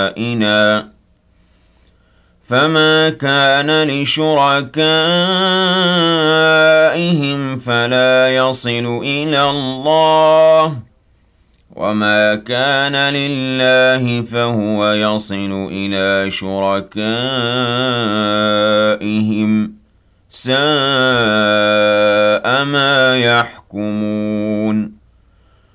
إِنَا فَمَا كَانَ لِشُرَكَائِهِمْ فَلَا يَصِلُ إِلَى اللَّهِ وَمَا كَانَ لِلَّهِ فَهُوَ يَصِلُ إِلَى شُرَكَائِهِمْ سَاءَ مَا يَحْكُمُونَ